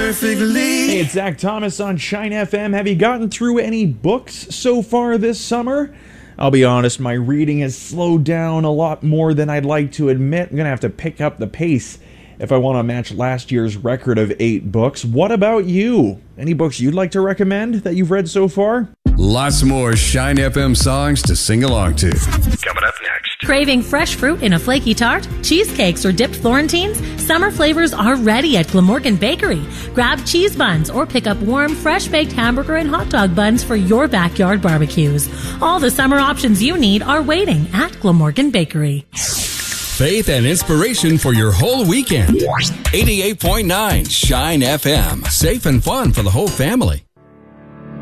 perfectly. Hey, it's Zach Thomas on Shine FM. Have you gotten through any books so far this summer? I'll be honest, my reading has slowed down a lot more than I'd like to admit. I'm going to have to pick up the pace if I want to match last year's record of 8 books. What about you? Any books you'd like to recommend that you've read so far? Lots more Shine FM songs to sing along to. Coming up next. Craving fresh fruit in a flaky tart, cheesecakes, or dipped Florentines? Summer flavors are ready at Glamorgan Bakery. Grab cheese buns or pick up warm, fresh-baked hamburger and hot dog buns for your backyard barbecues. All the summer options you need are waiting at Glamorgan Bakery. Faith and inspiration for your whole weekend. 88.9 Shine FM. Safe and fun for the whole family.